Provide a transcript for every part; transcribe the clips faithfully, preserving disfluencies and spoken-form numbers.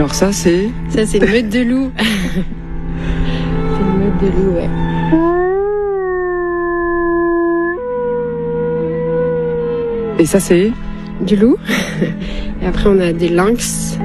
Alors ça, c'est... Ça, c'est une meute de loups. C'est une meute de loups, ouais. Et ça, c'est... Du loup. Et après, on a des lynx.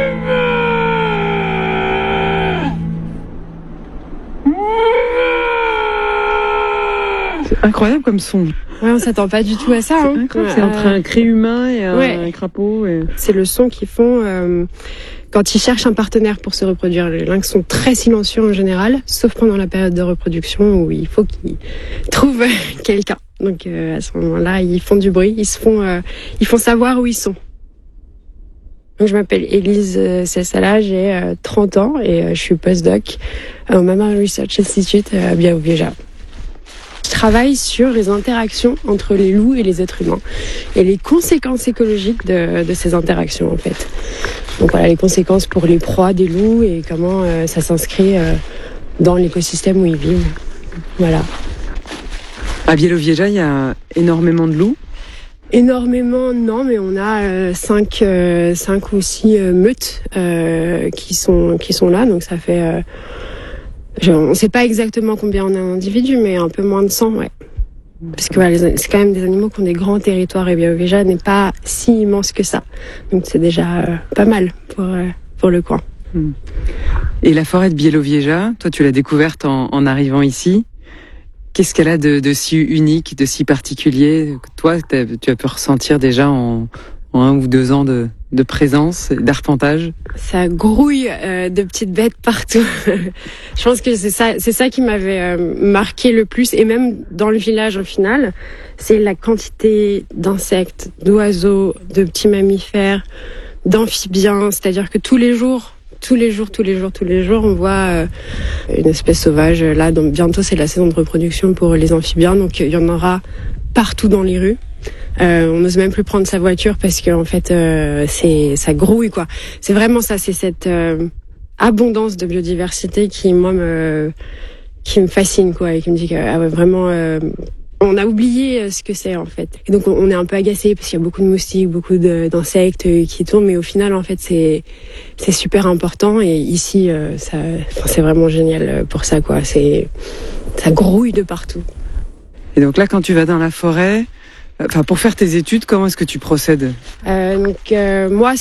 C'est incroyable comme son. Ouais, on s'attend pas du tout à ça. C'est hein. incroyable, c'est entre un cri humain et un, ouais. un crapaud. Et... C'est le son qu'ils font euh, quand ils cherchent un partenaire pour se reproduire. Les lynx sont très silencieux en général, sauf pendant la période de reproduction où il faut qu'ils trouvent quelqu'un. Donc euh, à ce moment-là, ils font du bruit, ils se font, euh, ils font savoir où ils sont. Donc, je m'appelle Élise Cessala, j'ai euh, trente ans et euh, je suis postdoc au Mammary Research Institute à Białowieża. Je travaille sur les interactions entre les loups et les êtres humains et les conséquences écologiques de, de ces interactions en fait. Donc voilà, les conséquences pour les proies des loups et comment euh, ça s'inscrit euh, dans l'écosystème où ils vivent. Voilà. À Białowieża, il y a énormément de loups. Énormément, non, mais on a euh, cinq, euh, cinq ou six euh, meutes euh, qui sont qui sont là, donc ça fait. Euh, je, on ne sait pas exactement combien on a d'individus, mais un peu moins de cent, ouais. Parce que voilà, c'est quand même des animaux qui ont des grands territoires et Białowieża n'est pas si immense que ça, donc c'est déjà euh, pas mal pour euh, pour le coin. Et la forêt de Białowieża, toi, tu l'as découverte en, en arrivant ici. Qu'est-ce qu'elle a de, de si unique, de si particulier que toi, tu as pu ressentir déjà en, en un ou deux ans de, de présence, d'arpentage? Ça grouille euh, de petites bêtes partout. Je pense que c'est ça, c'est ça qui m'avait euh, marqué le plus, et même dans le village au final, c'est la quantité d'insectes, d'oiseaux, de petits mammifères, d'amphibiens. C'est-à-dire que tous les jours, tous les jours, tous les jours, tous les jours, on voit euh, une espèce sauvage. Là, donc bientôt, c'est la saison de reproduction pour les amphibiens, donc il y en aura partout dans les rues. Euh, on n'ose même plus prendre sa voiture parce que en fait, euh, c'est ça grouille quoi. C'est vraiment ça, c'est cette euh, abondance de biodiversité qui moi me qui me fascine quoi, et qui me dit que ah ouais, vraiment. Euh, On a oublié ce que c'est en fait. Et donc on est un peu agacé parce qu'il y a beaucoup de moustiques, beaucoup de, d'insectes qui tournent, mais au final en fait c'est c'est super important, et ici euh, ça, enfin, c'est vraiment génial pour ça quoi. C'est ça grouille de partout. Et donc là, quand tu vas dans la forêt, enfin pour faire tes études, comment est-ce que tu procèdes? euh, Donc euh, moi